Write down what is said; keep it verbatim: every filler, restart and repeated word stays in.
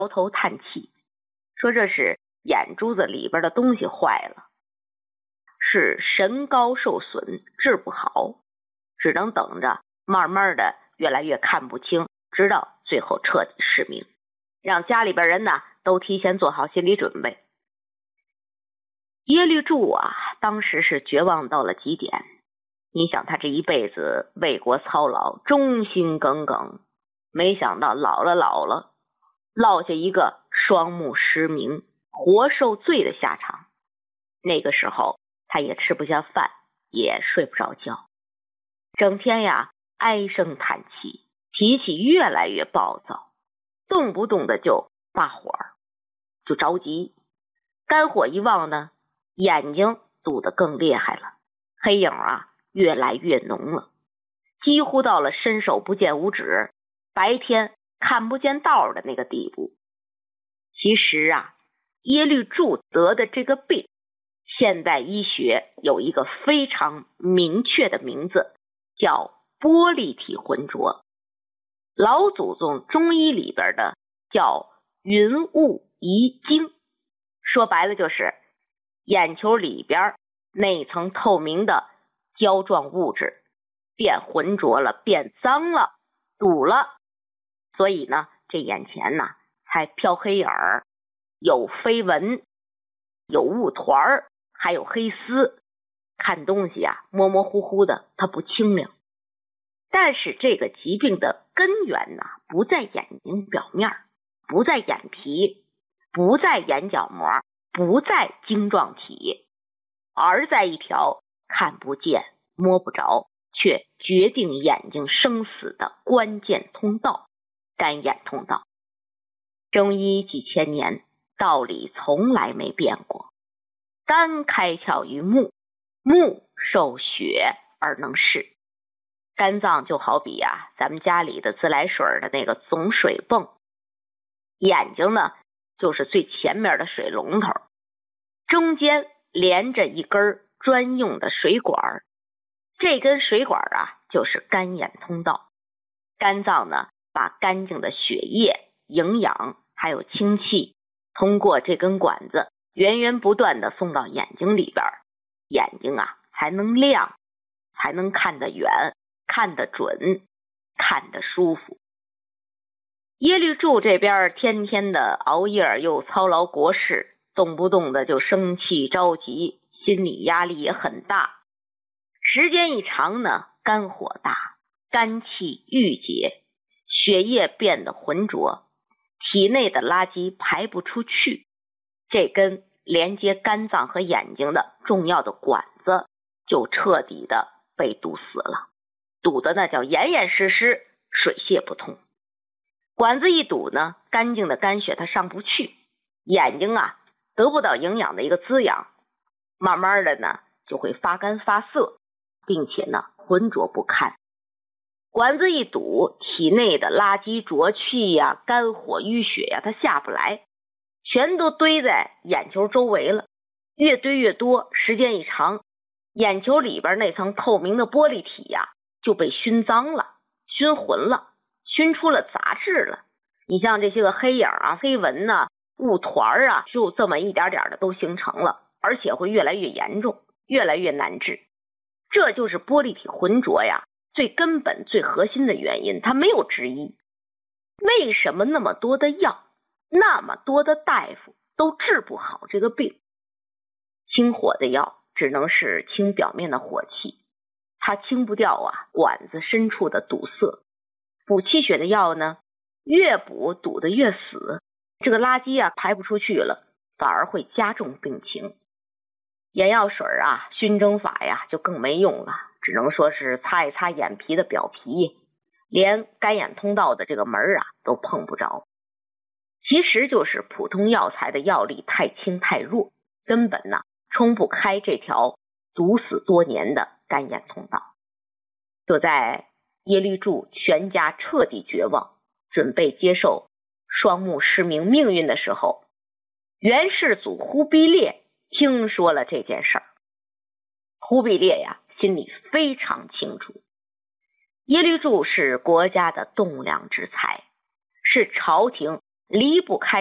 摇头叹气，说这是眼珠子里边的东西坏了，是神高受损，治不好，只能等着慢慢的越来越看不清，直到最后彻底失明，让家里边人呢都提前做好心理准备。耶律柱啊，当时是绝望到了极点。你想他这一辈子为国操劳，忠心耿耿，没想到老了老了，落下一个双目失明、活受罪的下场。那个时候他也吃不下饭，也睡不着觉，整天呀唉声叹气，脾气越来越暴躁，动不动的就发火，就着急。肝火一旺呢，眼睛堵得更厉害了，黑影啊越来越浓了，几乎到了伸手不见五指，白天看不见道的那个地步。其实啊，耶律柱得的这个病，现代医学有一个非常明确的名字，叫玻璃体浑浊。老祖宗中医里边的叫云雾遗精，说白了就是眼球里边那层透明的胶状物质变浑浊了，变脏了，堵了，所以呢这眼前呢才飘黑影儿，有飞蚊，有雾团，还有黑丝，看东西啊模模糊糊的，它不清亮。但是这个疾病的根源呢，不在眼睛表面，不在眼皮，不在眼角膜，不在晶状体，而在一条看不见摸不着却决定眼睛生死的关键通道——干眼通道。中医几千年，道理从来没变过。肝开窍于目，目受血而能视。肝脏就好比啊，咱们家里的自来水的那个总水泵，眼睛呢就是最前面的水龙头，中间连着一根专用的水管，这根水管啊就是干眼通道。肝脏呢把干净的血液、营养还有氢气通过这根管子源源不断的送到眼睛里边，眼睛啊才能亮，才能看得远，看得准，看得舒服。耶律柱这边天天的熬夜又操劳国事，动不动的就生气着急，心理压力也很大。时间一长呢，肝火大，肝气郁结，血液变得浑浊，体内的垃圾排不出去，这根连接肝脏和眼睛的重要的管子就彻底的被堵死了，堵的那叫严严实实，水泄不通。管子一堵呢，干净的肝血它上不去，眼睛啊得不到营养的一个滋养，慢慢的呢就会发干发涩，并且呢浑浊不堪。管子一堵，体内的垃圾浊气呀、肝火淤血呀，它下不来，全都堆在眼球周围了，越堆越多，时间一长，眼球里边那层透明的玻璃体呀就被熏脏了，熏浑了，熏出了杂质了。你像这些个黑影啊、飞蚊啊、雾团啊，就这么一点点的都形成了，而且会越来越严重，越来越难治。这就是玻璃体浑浊呀最根本最核心的原因，它没有之一。为什么那么多的药，那么多的大夫都治不好这个病？清火的药只能是清表面的火气，它清不掉啊管子深处的堵塞。补气血的药呢，越补堵得越死，这个垃圾啊排不出去了，反而会加重病情。眼药水啊、熏蒸法呀就更没用了，只能说是擦一擦眼皮的表皮，连干眼通道的这个门啊都碰不着。其实就是普通药材的药力太轻太弱，根本呢冲不开这条堵死多年的干眼通道。就在耶律柱全家彻底绝望，准备接受双目失明命运的时候，元世祖忽必烈听说了这件事儿。忽必烈呀心里非常清楚，耶律柱是国家的栋梁之才，是朝廷离不开